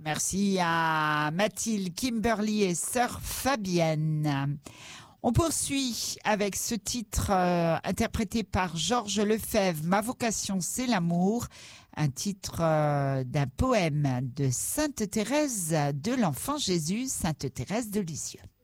Merci à Mathilde, Kimberly et sœur Fabienne. On poursuit avec ce titre interprété par Georges Lefebvre, Ma vocation c'est l'amour, un titre d'un poème de Sainte Thérèse de l'Enfant Jésus, Sainte Thérèse de Lisieux.